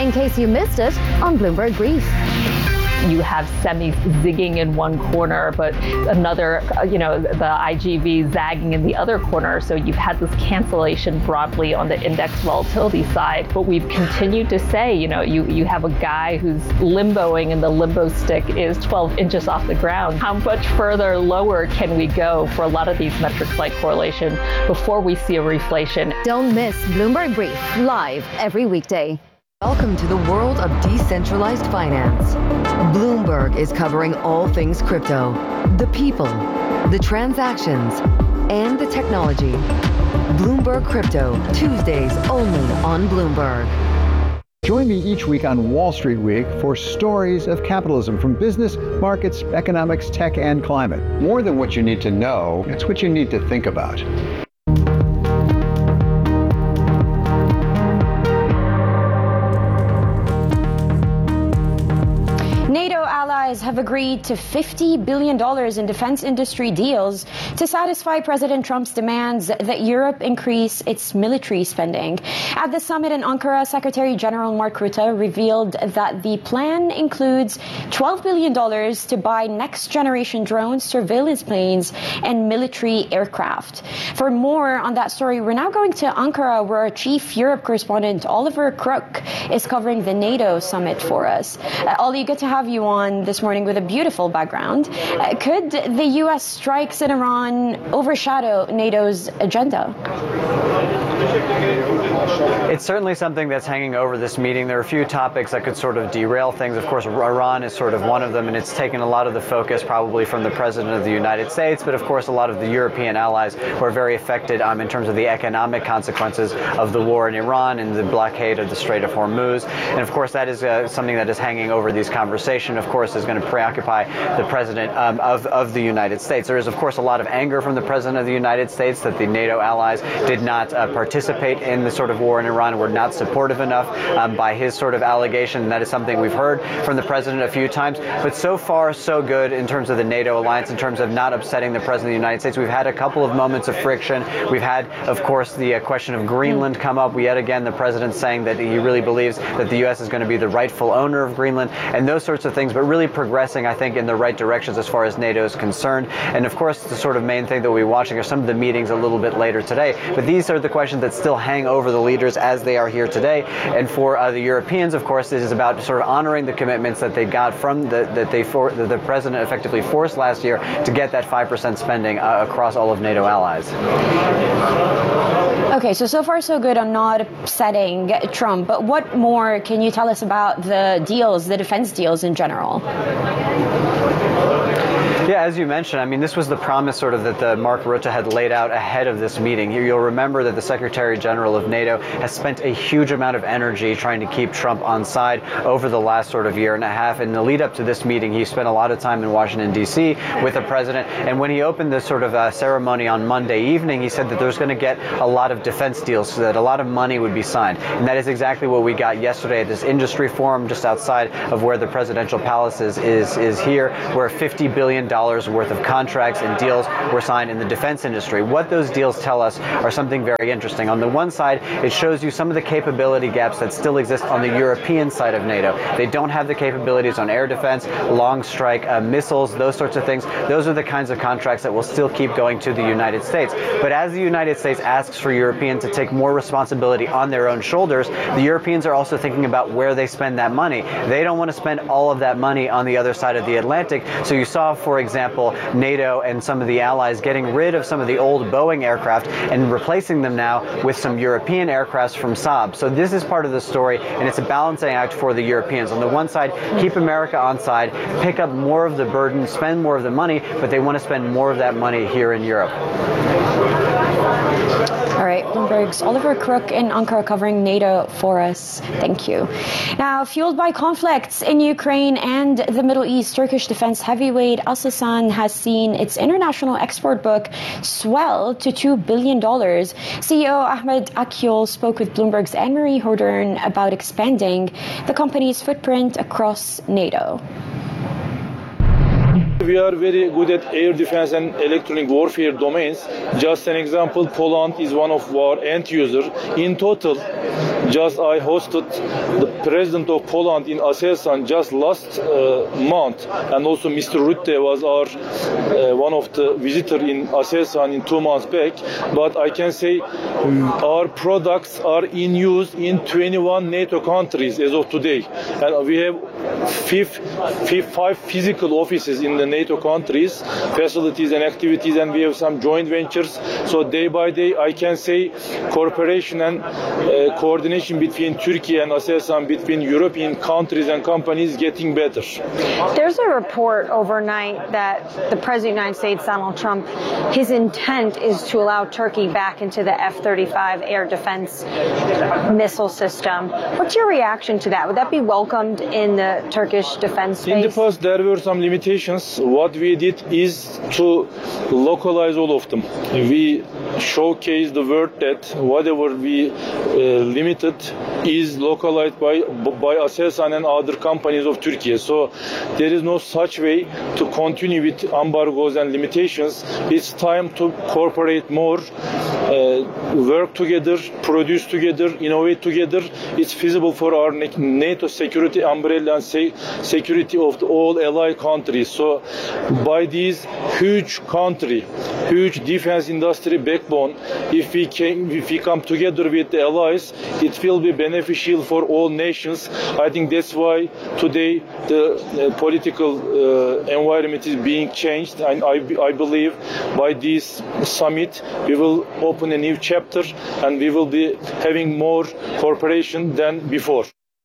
in case you missed it on Bloomberg Brief. You have semis zigging in one corner, but another, the IGV zagging in the other corner. So you've had this cancellation broadly on the index volatility side. But we've continued to say, you have a guy who's limboing and the limbo stick is 12 inches off the ground. How much further lower can we go for a lot of these metrics like correlation before we see a reflation? Don't miss Bloomberg Brief, live every weekday. Welcome to the world of decentralized finance. Bloomberg is covering all things crypto, the people, the transactions, and the technology. Bloomberg Crypto, Tuesdays only on Bloomberg. Join me each week on Wall Street Week for stories of capitalism from business, markets, economics, tech, and climate. More than what you need to know, it's what you need to think about. Have agreed to $50 billion in defense industry deals to satisfy President Trump's demands that Europe increase its military spending. At the summit in Ankara, Secretary General Mark Rutte revealed that the plan includes $12 billion to buy next-generation drones, surveillance planes, and military aircraft. For more on that story, we're now going to Ankara, where our chief Europe correspondent Oliver Crook is covering the NATO summit for us. Ollie, good to have you on this morning with a beautiful background. Could the U.S. strikes in Iran overshadow NATO's agenda? It's certainly something that's hanging over this meeting. There are a few topics that could sort of derail things. Of course, Iran is sort of one of them, and it's taken a lot of the focus probably from the President of the United States, but of course a lot of the European allies were very affected in terms of the economic consequences of the war in Iran and the blockade of the Strait of Hormuz. And of course that is something that is hanging over these conversations, of course, is going to preoccupy the President of the United States. There is, of course, a lot of anger from the President of the United States that the NATO allies did not participate in the sort of war in Iran, were not supportive enough by his sort of allegation. That is something we've heard from the President a few times. But so far, so good in terms of the NATO alliance, in terms of not upsetting the President of the United States. We've had a couple of moments of friction. We've had, of course, the question of Greenland come up. Yet again, the President saying that he really believes that the U.S. is going to be the rightful owner of Greenland and those sorts of things, but really progressing, I think, in the right directions as far as NATO is concerned. And of course, the sort of main thing that we'll be watching are some of the meetings a little bit later today. But these are the questions that still hang over the leaders as they are here today. And for the Europeans, of course, this is about sort of honoring the commitments that they got from that the President effectively forced last year to get that 5% spending across all of NATO allies. Okay, so far so good on not upsetting Trump, but what more can you tell us about the deals, the defense deals in general? Yeah, as you mentioned, I mean, this was the promise sort of that the Mark Rutte had laid out ahead of this meeting. You'll remember that the Secretary General of NATO has spent a huge amount of energy trying to keep Trump on side over the last sort of year and a half. In the lead up to this meeting, he spent a lot of time in Washington, D.C. with the president. And when he opened this sort of ceremony on Monday evening, he said that there's going to get a lot of defense deals, so that a lot of money would be signed. And that is exactly what we got yesterday at this industry forum just outside of where the presidential palace is here, where $50 billion worth of contracts and deals were signed in the defense industry. What those deals tell us are something very interesting. On the one side, it shows you some of the capability gaps that still exist on the European side of NATO. They don't have the capabilities on air defense, long strike missiles, those sorts of things. Those are the kinds of contracts that will still keep going to the United States. But as the United States asks for Europeans to take more responsibility on their own shoulders, the Europeans are also thinking about where they spend that money. They don't want to spend all of that money on the other side of the Atlantic. So you saw, for example, NATO and some of the allies getting rid of some of the old Boeing aircraft and replacing them now with some European aircrafts from Saab. So this is part of the story, and it's a balancing act for the Europeans. On the one side, keep America on side, pick up more of the burden, spend more of the money, but they want to spend more of that money here in Europe. All right, Bloomberg's Oliver Crook in Ankara covering NATO for us. Thank you. Now, fueled by conflicts in Ukraine and the Middle East, Turkish defense heavyweight Aselsan has seen its international export book swell to $2 billion. CEO Ahmed Akyol spoke with Bloomberg's Anne-Marie Hodern about expanding the company's footprint across NATO. We are very good at air defense and electronic warfare domains. Just an example, Poland is one of our end users. In total, Just I hosted the president of Poland in Aselsan just last month, and also Mr. Rutte was our one of the visitor in Aselsan in 2 months back. But I can say our products are in use in 21 NATO countries as of today, and we have 5 physical offices in the NATO countries, facilities and activities, and we have some joint ventures. So day by day, I can say cooperation and coordination between Turkey and Aselsan, between European countries and companies, getting better. There's a report overnight that the President of the United States, Donald Trump, his intent is to allow Turkey back into the F-35 air defense missile system. What's your reaction to that? Would that be welcomed in the Turkish defense space? In the past, there were some limitations. What we did is to localize all of them. We showcase the word that whatever we limited is localized by Aselsan and other companies of Turkey. So there is no such way to continue with embargoes and limitations. It's time to cooperate more, work together, produce together, innovate together. It's feasible for our NATO security umbrella and security of all allied countries. So by these huge country, huge defense industry backbone, if we come together with the allies, it will be beneficial for all nations. I think that's why today the political environment is being changed, and I believe by this summit we will open a new chapter and we will be having more cooperation than before.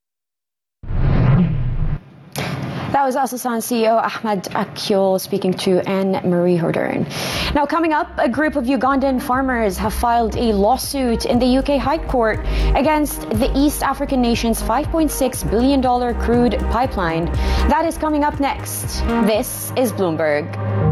That was Aselsan CEO Ahmed Akyol speaking to Anne-Marie Hordern. Now, coming up, a group of Ugandan farmers have filed a lawsuit in the UK High Court against the East African nation's $5.6 billion crude pipeline. That is coming up next. This is Bloomberg.